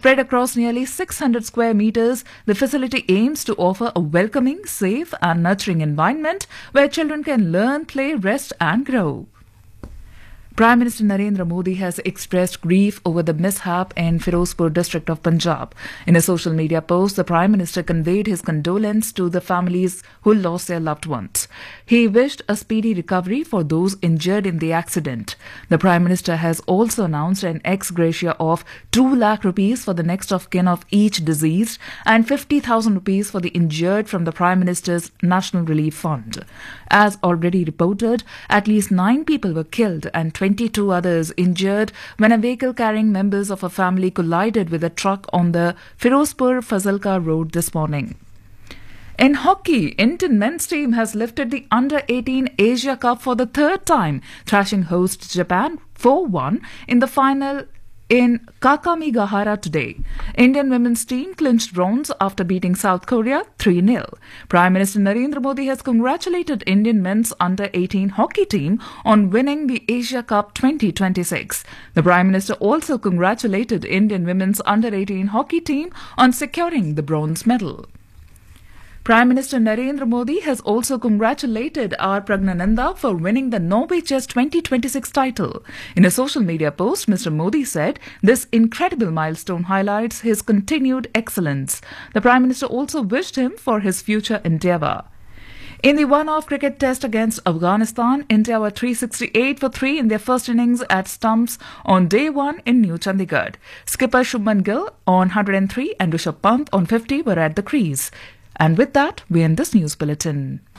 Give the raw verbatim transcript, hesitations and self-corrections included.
Spread across nearly six hundred square meters, the facility aims to offer a welcoming, safe and nurturing environment where children can learn, play, rest and grow. Prime Minister Narendra Modi has expressed grief over the mishap in Firozpur district of Punjab. In a social media post, the Prime Minister conveyed his condolence to the families who lost their loved ones. He wished a speedy recovery for those injured in the accident. The Prime Minister has also announced an ex gratia of two lakh rupees for the next of kin of each deceased and fifty thousand rupees for the injured from the Prime Minister's National Relief Fund. As already reported, at least nine people were killed and twenty-two others injured when a vehicle carrying members of a family collided with a truck on the Firozpur-Fazilka road this morning. In hockey, Indian men's team has lifted the under eighteen Asia Cup for the third time, thrashing host Japan four one in the final in Kakamigahara today. Indian women's team clinched bronze after beating South Korea three nil. Prime Minister Narendra Modi has congratulated Indian men's under eighteen hockey team on winning the Asia Cup twenty twenty-six. The Prime Minister also congratulated Indian women's under eighteen hockey team on securing the bronze medal. Prime Minister Narendra Modi has also congratulated R. Pragnananda for winning the Norway Chess twenty twenty-six title. In a social media post, Mister Modi said this incredible milestone highlights his continued excellence. The Prime Minister also wished him for his future endeavour. In the one-off cricket test against Afghanistan, India were three sixty-eight for three in their first innings at stumps on day one in New Chandigarh. Skipper Shubman Gill on one hundred three and Rishabh Pant on fifty were at the crease. And with that, we end this news bulletin.